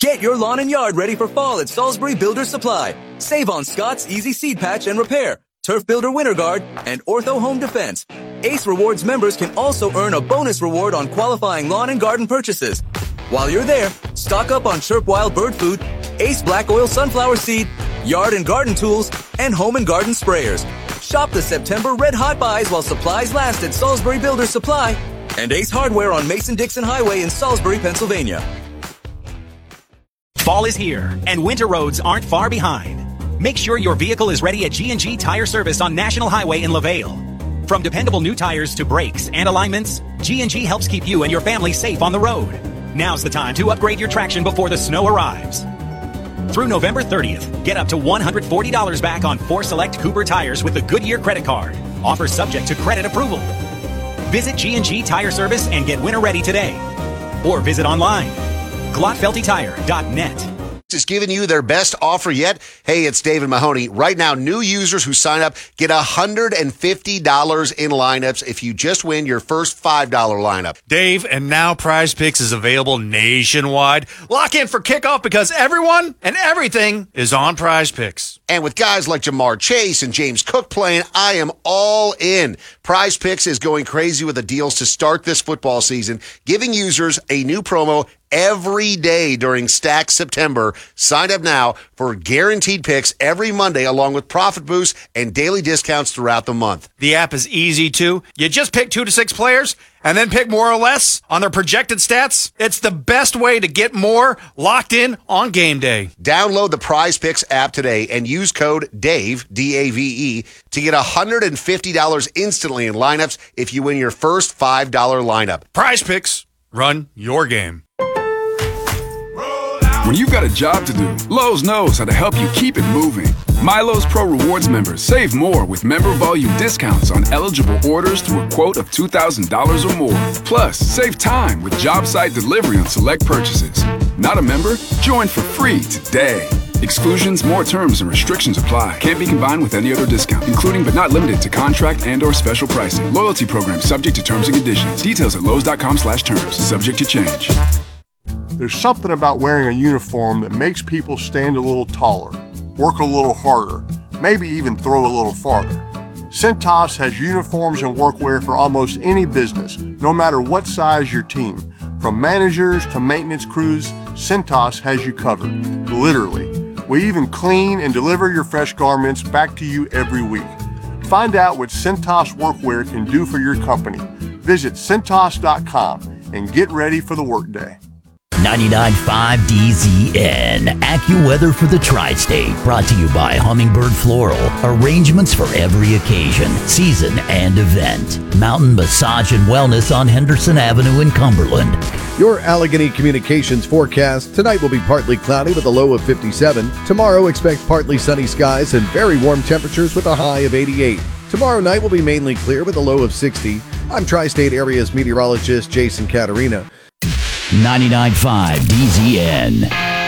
Get your lawn and yard ready for fall at Salisbury Builder Supply. Save on Scott's Easy Seed Patch and Repair, Turf Builder Winter Guard, and Ortho Home Defense. Ace Rewards members can also earn a bonus reward on qualifying lawn and garden purchases. While you're there, stock up on Chirp Wild Bird Food, Ace Black Oil Sunflower Seed, yard and garden tools, and home and garden sprayers. Shop the September red hot buys while supplies last at Salisbury Builder Supply and Ace Hardware on Mason-Dixon Highway in Salisbury, Pennsylvania. Fall is here, and winter roads aren't far behind. Make sure your vehicle is ready at G&G Tire Service on National Highway in LaVale. From dependable new tires to brakes and alignments, G&G helps keep you and your family safe on the road. Now's the time to upgrade your traction before the snow arrives. Through November 30th, get up to $140 back on 4 select Cooper tires with the Goodyear credit card. Offer subject to credit approval. Visit G&G Tire Service and get winter ready today. Or visit online, glotfeltytire.net. Is giving you their best offer yet. Hey, it's David Mahoney. Right now, new users who sign up get $150 in lineups if you just win your first $5 lineup. Dave, and now Prize Picks is available nationwide. Lock in for kickoff because everyone and everything is on Prize Picks. And with guys like Jamar Chase and James Cook playing, I am all in. Prize Picks is going crazy with the deals to start this football season, giving users a new promo every day during Stack September. Sign up now for guaranteed picks every Monday along with profit boosts and daily discounts throughout the month. The app is easy too. You just pick 2 to 6 players and then pick more or less on their projected stats. It's the best way to get more locked in on game day. Download the Prize Picks app today and use code DAVE, D-A-V-E, to get $150 instantly in lineups if you win your first $5 lineup. Prize Picks, run your game. When you've got a job to do, Lowe's knows how to help you keep it moving. MyLowe's Pro Rewards members save more with member volume discounts on eligible orders through a quote of $2,000 or more. Plus, save time with job site delivery on select purchases. Not a member? Join for free today. Exclusions, more terms, and restrictions apply. Can't be combined with any other discount, including but not limited to contract and/or special pricing. Loyalty program subject to terms and conditions. Details at lowes.com/terms. Subject to change. There's something about wearing a uniform that makes people stand a little taller, work a little harder, maybe even throw a little farther. Cintas has uniforms and workwear for almost any business, no matter what size your team. From managers to maintenance crews, Cintas has you covered, literally. We even clean and deliver your fresh garments back to you every week. Find out what Cintas workwear can do for your company. Visit Cintas.com and get ready for the workday. 99.5 DZN, AccuWeather for the Tri-State, brought to you by Hummingbird Floral. Arrangements for every occasion, season, and event. Mountain Massage and Wellness on Henderson Avenue in Cumberland. Your Allegheny Communications forecast. Tonight will be partly cloudy with a low of 57. Tomorrow, expect partly sunny skies and very warm temperatures with a high of 88. Tomorrow night will be mainly clear with a low of 60. I'm Tri-State Area's meteorologist Jason Caterina. 99.5 DZN.